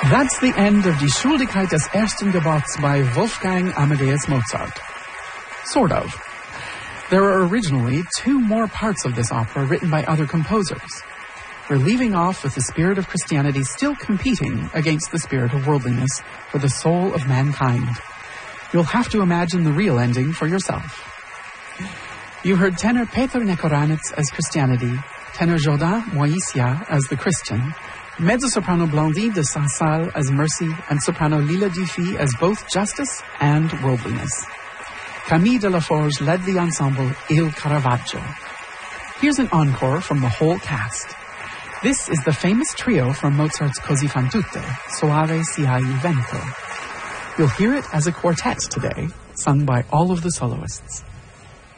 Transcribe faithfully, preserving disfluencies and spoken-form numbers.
That's the end of Die Schuldigkeit des ersten Gebots by Wolfgang Amadeus Mozart. Sort of. There are originally two more parts of this opera written by other composers. We're leaving off with the spirit of Christianity still competing against the spirit of worldliness for the soul of mankind. You'll have to imagine the real ending for yourself. You heard tenor Peter Nekoranitz as Christianity, tenor Jordan Moisia as the Christian, mezzo-soprano Blandine de Saint-Saëns as Mercy, and soprano Lila Dufy as both justice and worldliness. Camille Delaforge led the ensemble Il Caravaggio. Here's an encore from the whole cast. This is the famous trio from Mozart's Così fan tutte, Soave sia il vento. You'll hear it as a quartet today, sung by all of the soloists.